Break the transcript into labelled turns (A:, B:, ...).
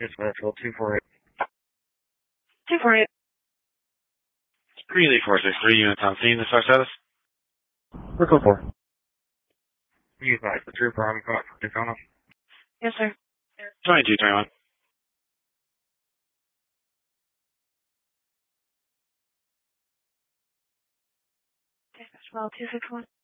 A: Dispatchable 248.
B: 248.
C: Greeley 463, units on scene. The star status?
A: Brooklyn 4. You advise the trooper on call for Tacoma.
B: Yes, sir.
C: 2221.
B: Dispatch well 261.